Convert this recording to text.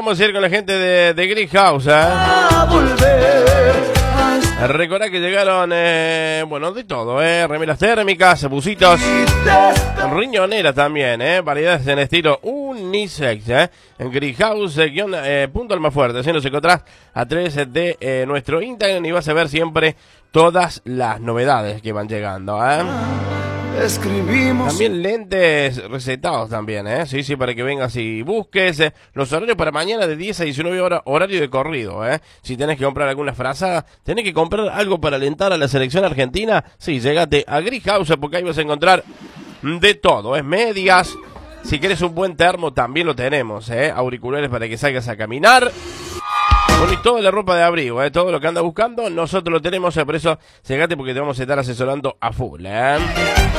vamos a ir con la gente de Greenhouse, Recordá que llegaron, bueno, de todo, remeras térmicas, busitos, riñoneras también, variedades en estilo unisex, en Greenhouse, punto Almafuerte, si nos encontrás a través de nuestro Instagram y vas a ver siempre todas las novedades que van llegando, Escribimos. También lentes recetados también, sí, para que vengas y busques los horarios para mañana de 10 a 19 horas, horario de corrido, Si tenés que comprar alguna frazada, tenés que comprar algo para alentar a la selección argentina, sí, llegate a Greenhouse porque ahí vas a encontrar de todo, medias, si querés un buen termo también lo tenemos, auriculares para que salgas a caminar. Bueno, y toda la ropa de abrigo, todo lo que andas buscando, nosotros lo tenemos, por eso llegate porque te vamos a estar asesorando a full,